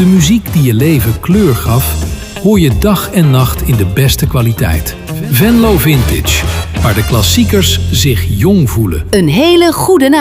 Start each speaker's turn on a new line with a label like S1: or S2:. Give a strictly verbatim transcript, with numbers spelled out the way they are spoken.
S1: De muziek die je leven kleur gaf, hoor je dag en nacht in de beste kwaliteit. Venlo Vintage, waar de klassiekers zich jong voelen.
S2: Een hele goede nacht.